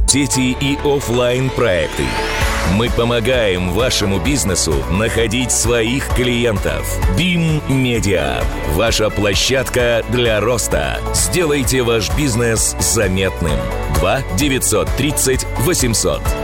сети и офлайн проекты. Мы помогаем вашему бизнесу находить своих клиентов. BIM Media – ваша площадка для роста. Сделайте ваш бизнес заметным. 2 930 800.